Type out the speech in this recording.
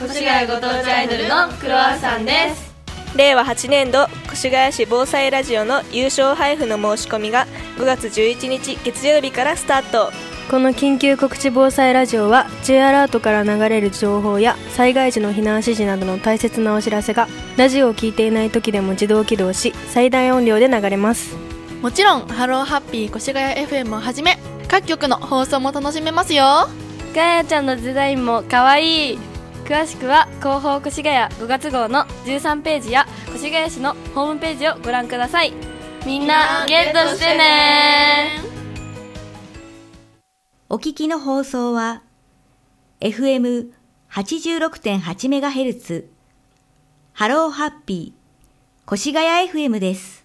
越谷ご当地アイドルのクロワッサンです。 令和8年度越谷市防災ラジオの優勝配布の申し込みが5月11日月曜日からスタート。 この緊急告知防災ラジオは J アラートから流れる情報や災害時の避難指示などの大切なお知らせがラジオを聞いていない時でも自動起動し最大音量で流れます。 もちろんハローハッピー越谷 FM をはじめ各局の放送も楽しめますよ。 ガヤちゃんのデザインもかわいい。詳しくは広報越谷5月号の13ページや越谷市のホームページをご覧ください。みんなゲットしてね。 お聞きの放送は FM86.8MHz ハローハッピー越谷 FM です。